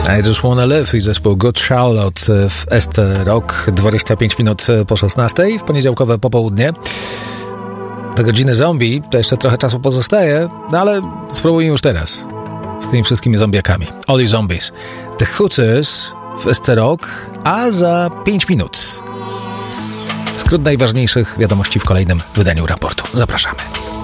I Just Wanna Live i zespół Good Charlotte w SC Rock. 25 minut po 16 w poniedziałkowe popołudnie. Do godziny zombie to jeszcze trochę czasu pozostaje, no ale spróbujmy już teraz z tymi wszystkimi zombiakami. Only Zombies. The Hooters w SC Rock, a za 5 minut skrót najważniejszych wiadomości w kolejnym wydaniu raportu. Zapraszamy.